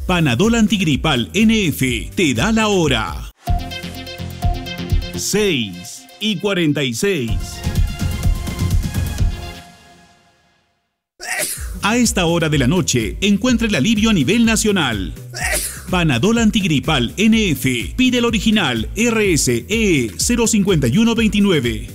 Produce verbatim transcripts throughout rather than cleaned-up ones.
Panadol Antigripal N F te da la hora. seis y cuarenta y seis. A esta hora de la noche, encuentra el alivio a nivel nacional. Panadol Antigripal N F. Pide el original R S E cero cinco uno dos nueve.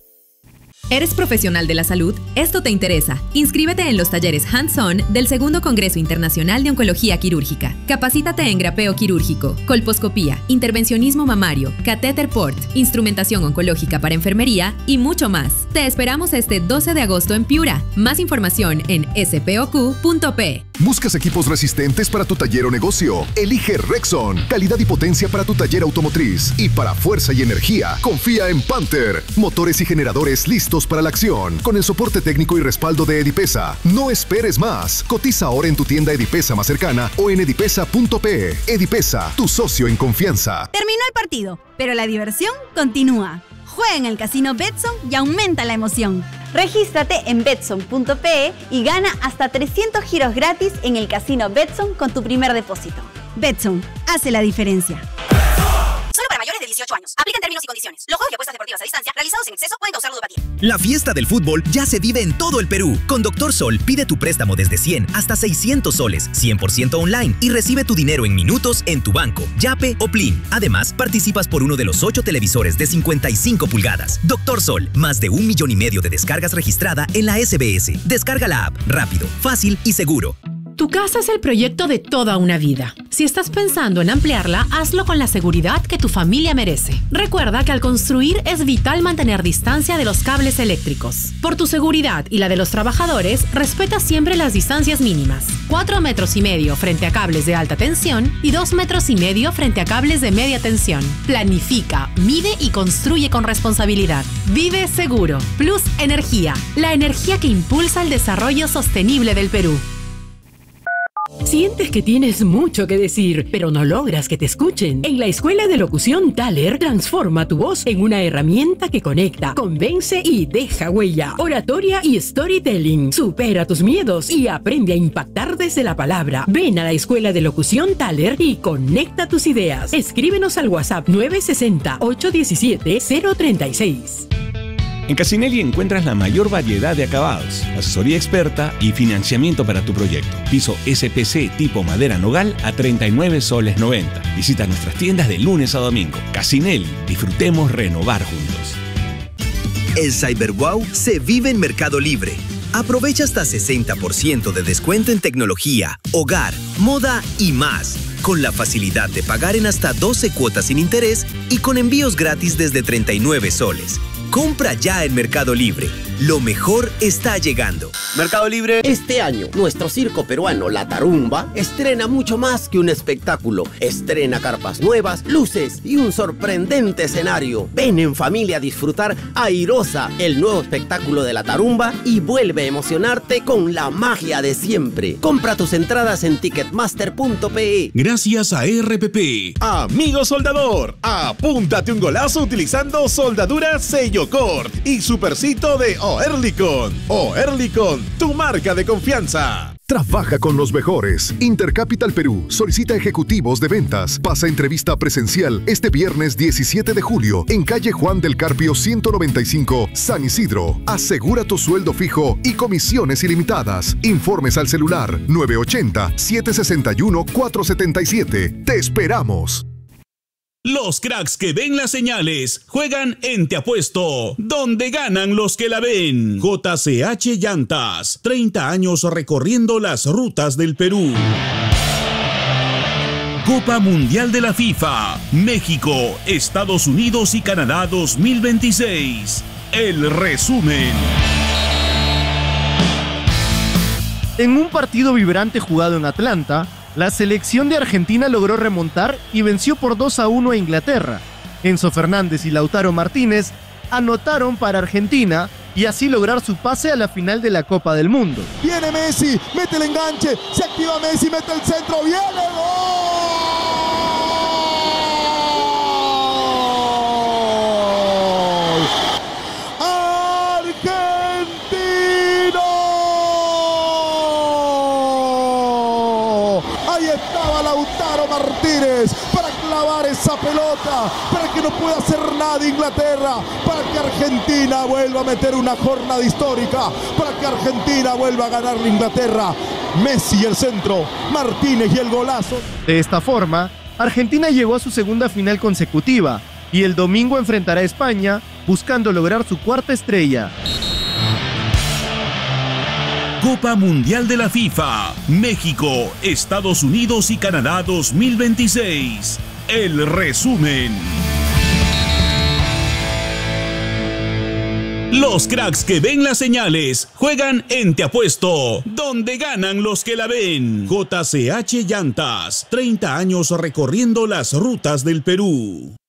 ¿Eres profesional de la salud? Esto te interesa. Inscríbete en los talleres Hands-On del segundo Congreso Internacional de Oncología Quirúrgica. Capacítate en grapeo quirúrgico, colposcopía, intervencionismo mamario, catéter port, instrumentación oncológica para enfermería y mucho más. Te esperamos este doce de agosto en Piura. Más información en s p o q punto p. ¿Buscas equipos resistentes para tu taller o negocio? Elige Rexon. Calidad y potencia para tu taller automotriz. Y para fuerza y energía, confía en Panther. Motores y generadores listos para la acción, con el soporte técnico y respaldo de Edipesa. No esperes más. Cotiza ahora en tu tienda Edipesa más cercana o en edipesa punto pe. Edipesa, tu socio en confianza. Terminó el partido, pero la diversión continúa. Juega en el casino Betson y aumenta la emoción. Regístrate en betson punto pe y gana hasta trescientos giros gratis en el casino Betson con tu primer depósito. Betson, hace la diferencia. Solo para mayores de dieciocho años. Aplican términos y condiciones. Los juegos y apuestas deportivas a distancia realizados en exceso pueden causar ludopatía. La fiesta del fútbol ya se vive en todo el Perú. Con Doctor Sol, pide tu préstamo desde cien hasta seiscientos soles, cien por ciento online, y recibe tu dinero en minutos en tu banco, Yape o Plin. Además, participas por uno de los ocho televisores de cincuenta y cinco pulgadas. Doctor Sol, más de un millón y medio de descargas registrada en la S B S. Descarga la app, rápido, fácil y seguro. Tu casa es el proyecto de toda una vida. Si estás pensando en ampliarla, hazlo con la seguridad que tu familia merece. Recuerda que al construir es vital mantener distancia de los cables eléctricos. Por tu seguridad y la de los trabajadores, respeta siempre las distancias mínimas. Cuatro metros y medio frente a cables de alta tensión y dos metros y medio frente a cables de media tensión. Planifica, mide y construye con responsabilidad. Vive seguro. Plus Energía, la energía que impulsa el desarrollo sostenible del Perú. Sientes que tienes mucho que decir, pero no logras que te escuchen. En la Escuela de Locución Thaler, transforma tu voz en una herramienta que conecta, convence y deja huella. Oratoria y storytelling. Supera tus miedos y aprende a impactar desde la palabra. Ven a la Escuela de Locución Thaler y conecta tus ideas. Escríbenos al WhatsApp nueve seis cero, ocho uno siete, cero tres seis. En Casinelli encuentras la mayor variedad de acabados, asesoría experta y financiamiento para tu proyecto. Piso S P C tipo madera nogal a treinta y nueve soles noventa. Visita nuestras tiendas de lunes a domingo. Casinelli, disfrutemos renovar juntos. El CyberWow se vive en Mercado Libre. Aprovecha hasta sesenta por ciento de descuento en tecnología, hogar, moda y más, con la facilidad de pagar en hasta doce cuotas sin interés y con envíos gratis desde treinta y nueve soles. Compra ya en Mercado Libre. Lo mejor está llegando. Mercado Libre. Este año, nuestro circo peruano La Tarumba estrena mucho más que un espectáculo. Estrena carpas nuevas, luces y un sorprendente escenario. Ven en familia a disfrutar Airosa, el nuevo espectáculo de La Tarumba, y vuelve a emocionarte con la magia de siempre. Compra tus entradas en ticketmaster punto pe. Gracias a R P P. Amigo soldador, apúntate un golazo utilizando soldadura Sello Cort y Supercito de Oerlikon. Oerlikon, tu marca de confianza. Trabaja con los mejores. Intercapital Perú solicita ejecutivos de ventas. Pasa entrevista presencial este viernes diecisiete de julio en calle Juan del Carpio ciento noventa y cinco, San Isidro. Asegura tu sueldo fijo y comisiones ilimitadas. Informes al celular nueve ochenta, siete sesenta y uno, cuatro setenta y siete. Te esperamos. Los cracks que ven las señales juegan en Te Apuesto, donde ganan los que la ven. J C H Llantas, treinta años recorriendo las rutas del Perú. Copa Mundial de la FIFA, México, Estados Unidos y Canadá dos mil veintiséis. El resumen. En un partido vibrante jugado en Atlanta, la selección de Argentina logró remontar y venció por dos a uno a Inglaterra. Enzo Fernández y Lautaro Martínez anotaron para Argentina y así lograr su pase a la final de la Copa del Mundo. Viene Messi, mete el enganche, se activa Messi, mete el centro, viene gol. Ahí estaba Lautaro Martínez para clavar esa pelota, para que no pueda hacer nada Inglaterra, para que Argentina vuelva a meter una jornada histórica, para que Argentina vuelva a ganarle a Inglaterra. Messi el centro, Martínez y el golazo. De esta forma, Argentina llegó a su segunda final consecutiva y el domingo enfrentará a España buscando lograr su cuarta estrella. Copa Mundial de la FIFA, México, Estados Unidos y Canadá dos mil veintiséis. El resumen. Los cracks que ven las señales juegan en Te Apuesto, donde ganan los que la ven. J C H Llantas, treinta años recorriendo las rutas del Perú.